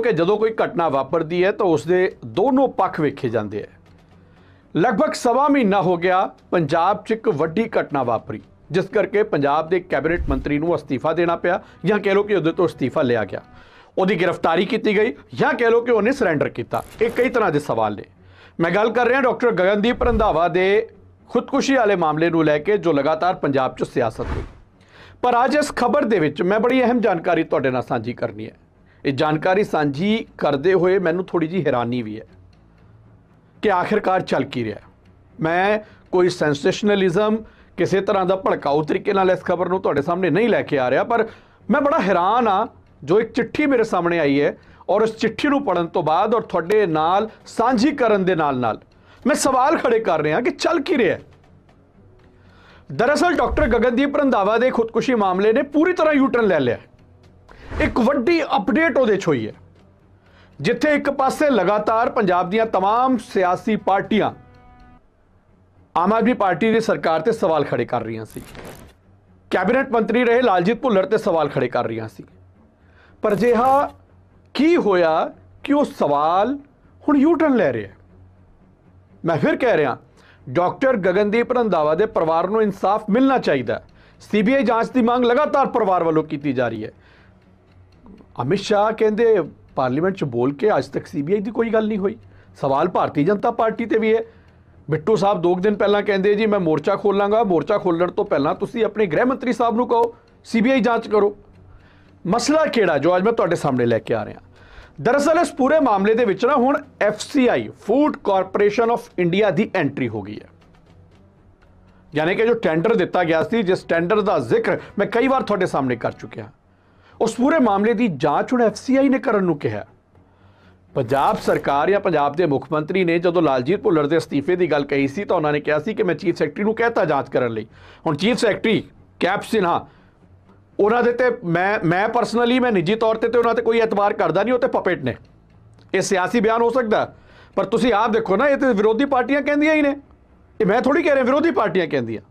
कि ਜਦੋਂ कोई घटना वापरती है तो उसके दोनों पक्ष वेखे जाते हैं। लगभग सवा महीना हो गया पंजाब च एक वड्डी घटना वापरी जिस करके पंजाब के कैबिनेट मंत्री को अस्तीफा देना पिया, या कह लो कि उहदे तो अस्तीफा लिया गया, उहदी गिरफ्तारी की गई, या कह लो कि उन्हें सरेंडर किया। ये कई तरह के सवाल ने। मैं गल कर रहा डॉक्टर गगनदीप रंधावा के खुदकुशी वाले मामले को लैके जो लगातार पंजाब च सियासत हुई। पर अज इस खबर दे विच मैं बड़ी अहम जानकारी तुहाडे नाल साझी करनी है। ये जानकारी साझी करते हुए मैनू थोड़ी जी हैरानी भी है कि आखिरकार चल की रहा। मैं कोई सेंसेशनलिज्म किसी तरह का भड़काऊ तरीके नाल इस खबर को तुहाडे सामने नहीं लैके आ रहा, पर मैं बड़ा हैरान हाँ जो एक चिट्ठी मेरे सामने आई है और उस चिट्ठी को पढ़न तो बाद और तुहाडे नाल साझी करन दे नाल मैं सवाल खड़े कर रहा कि चल की रहा। दरअसल डॉक्टर गगनदीप रंधावा के खुदकुशी मामले ने पूरी तरह यूटर्न ले लिया। एक वड्डी अपडेट उहदे च होई है, जिथे एक पासे लगातार पंजाब दीयां तमाम सियासी पार्टियां आम आदमी पार्टी की सरकार ते सवाल खड़े कर रही सी, कैबिनेट मंत्री रहे लालजीत भुल्लर ते सवाल खड़े कर रही सी। पर जिहा की होया कि वो सवाल हुण यूटर्न ले रहे। मैं फिर कह रहा डॉक्टर गगनदीप रंधावा के परिवार को इंसाफ मिलना चाहिए। सीबीआई जांच की मांग लगातार परिवार वालों की जा रही है। अमित शाह कहते पार्लीमेंट च बोल के अज तक सीबीआई की कोई गल नहीं हुई। सवाल भारतीय जनता पार्टी ते भी है। बिट्टू साहब 2 दिन पहला कहते जी मैं मोर्चा खोलांगा, मोर्चा खोलने तो पहला तुसीं अपने गृह मंत्री साहब को कहो सीबीआई जांच करो। मसला केड़ा जो अज मैं तुहाडे सामने लैके आ रहा। दरअसल इस पूरे मामले के विच ना हुण FCI food corporation of India की एंट्री हो गई है। यानी कि जो टेंडर दिता गया सी, जिस टेंडर का जिक्र मैं कई बार तुहाडे सामने कर चुकिया, उस पूरे मामले की जांच हुण FCI ने करन नूं कहा। पंजाब सरकार या पंजाब के मुख मंत्री ने जो लालजीत भुल्लर के अस्तीफे की गल कही सी तो उन्होंने कहा सी कि मैं चीफ सैकटरी को कहता जांच करने लई। हुण चीफ सैकटरी कैप सिन्हा उन्होंने ते मैं परसनली मैं निजी तौर पर तो उन्होंने कोई एतबार करता नहीं, वो तो पपेट ने। यह सियासी बयान हो सकता, पर तुसीं आप देखो ना, ये तो विरोधी पार्टियां कहंदियां ही ने, ये मैं थोड़ी कह रहा विरोधी पार्टियां कहंदियां।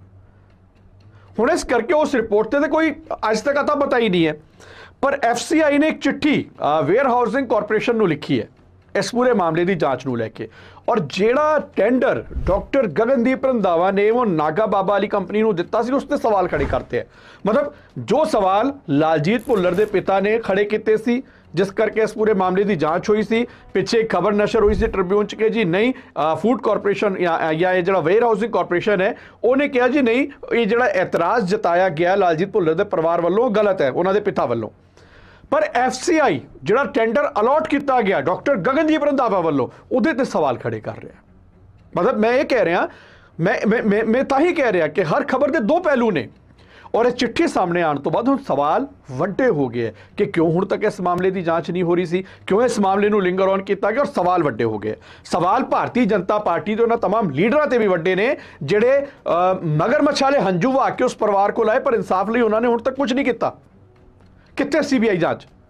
हुण इस करके उस रिपोर्ट से कोई अज तक अता पता ही नहीं है। पर FCI ने एक चिट्ठी वेयर हाउसिंग कॉरपोरेशन को लिखी है इस पूरे मामले की जांच को लैके, और जेड़ा टेंडर डॉक्टर गगनदीप रंधावा ने वो नागा बाबा वाली कंपनी को दिता सी उसते सवाल खड़े करते हैं। मतलब जो सवाल लालजीत भुल्लर के पिता ने खड़े किए सी, जिस करके इस पूरे मामले की जांच हुई सी। पिछे एक खबर नशर हुई सी ट्रिब्यून च कि जी नहीं फूड कॉरपोरेशन या जो वेयर हाउसिंग कॉरपोरेशन है उन्हें कहा जी नहीं ये जो एतराज़ जताया गया लालजीत भुल्लर के परिवार वालों गलत है, उन्होंने पिता वालों। पर FCI जो टेंडर अलॉट किया गया डॉक्टर गगनदीप रंधावा वालों उहदे ते सवाल खड़े कर रहा। मतलब मैं ये कह रहा मैं ताही कह रहा कि हर खबर के 2 पहलू ने, और इस चिट्ठी सामने आने तो बाद हुण सवाल वड्डे हो गए कि क्यों हुण तक इस मामले की जांच नहीं हो रही सी, क्यों इस मामले को लिंगर ऑन किया गया, और सवाल वड्डे हो गए। सवाल भारतीय जनता पार्टी के उन्होंने तमाम लीडरों से भी वड्डे ने जिहड़े मगरमच्छ वाले हंजू वहा के उस परिवार को लाए, पर इंसाफ लिए उन्होंने हुण तक कुछ नहीं किया। कित्थे CBI जांच?